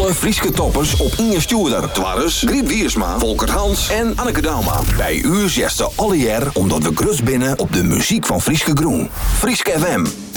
Alle Frieske toppers op Inge Stuurder. Twarres, Griet Wiersma, Volker Hans en Anneke Dauma. Bij u zegt ze alle jaar omdat we grutst binnen op de muziek van Frieske Groen. Frieske FM.